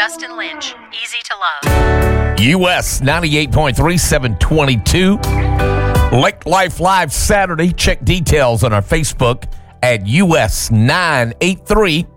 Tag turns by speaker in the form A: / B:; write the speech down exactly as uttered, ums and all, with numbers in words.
A: Justin Lynch. Easy to love.
B: U S ninety-eight point three, seven twenty-two. Lake Life Live Saturday. Check details on our Facebook at U S nine eight three.